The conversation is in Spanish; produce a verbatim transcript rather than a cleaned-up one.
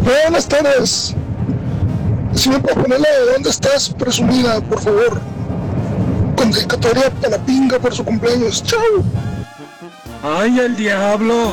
Buenas tardes. Si me puedo ponerla de dónde estás, presumida, por favor. Con dedicatoria para la pinga por su cumpleaños. Chao. ¡Ay, el diablo!